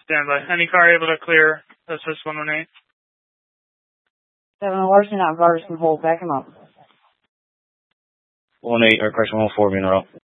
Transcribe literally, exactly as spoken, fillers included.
Standby. Any car able to clear assist one one eight? seven Larson, not Vargas can hold. Back him up. one eight, or correction, one four being a row.